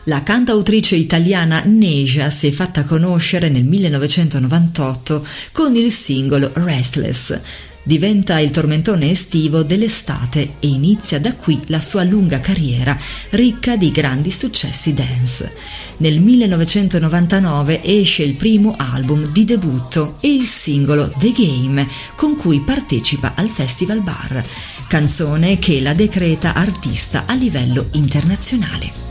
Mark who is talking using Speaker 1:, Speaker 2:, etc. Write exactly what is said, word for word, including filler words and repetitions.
Speaker 1: La cantautrice italiana Neja si è fatta conoscere nel millenovecentonovantotto con il singolo Restless. Diventa il tormentone estivo dell'estate e inizia da qui la sua lunga carriera ricca di grandi successi dance. Nel millenovecentonovantanove esce il primo album di debutto e il singolo The Game, con cui partecipa al Festival Bar, canzone che la decreta artista a livello internazionale.